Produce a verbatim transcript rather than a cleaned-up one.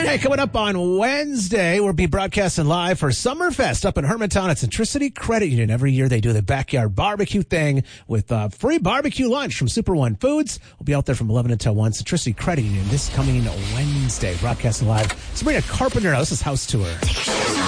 Hey, coming up on Wednesday, we'll be broadcasting live for Summerfest up in Hermantown at Centricity Credit Union. Every year they do the backyard barbecue thing with uh, free barbecue lunch from Super One Foods. We'll be out there from eleven until one. Centricity Credit Union this coming Wednesday, broadcasting live. Sabrina Carpenter, this is House Tour.